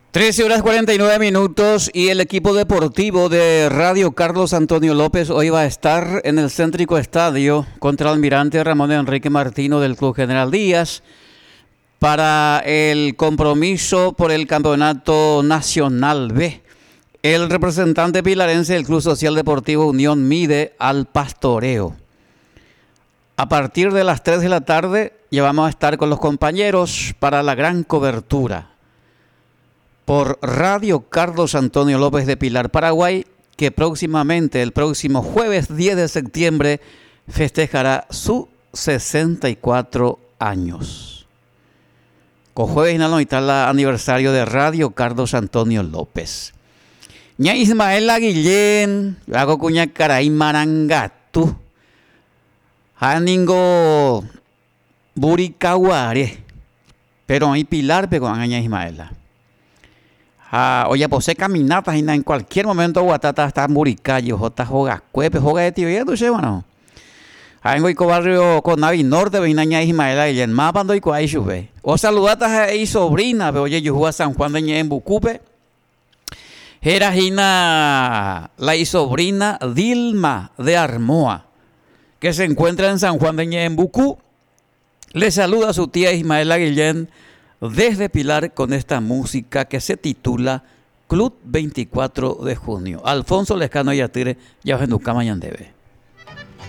13 horas 49 minutos y el equipo deportivo de Radio Carlos Antonio López hoy va a estar en el céntrico estadio contra el Almirante Ramón Enrique Martino del Club General Díaz para el compromiso por el Campeonato Nacional B. El representante pilarense del Club Social Deportivo Unión mide al Pastoreo. A partir de las 3 de la tarde ya vamos a estar con los compañeros para la gran cobertura por Radio Carlos Antonio López de Pilar, Paraguay, que próximamente, el próximo jueves 10 de septiembre, festejará sus 64 años. Con jueves no está el aniversario de Radio Carlos Antonio López. Ña Ismael Aguillén, hago cuña caray marangatu, haningo buricaguare, pero hay Pilar pegoan Ña Ismaela. Oye, posee caminatas y en cualquier momento Guatata está en Buricayo, Jota joga cuepe, joga de tibia, tú sabes, bueno. En el barrio con Navi Norte, Vinaña Ismaela y en mapa ando y cuay sube. O saludatas a mi sobrina, pero oye, yo jugué a San Juan de Ñe en Bucupe. Era Gina, la sobrina Dilma de Armoa, que se encuentra en San Juan de Ñe en Bucú. Le saluda a su tía Ismaela Guillén desde Pilar con esta música que se titula Club 24 de Junio. Alfonso Lescano Yatire, ya en Ucama Yandebe.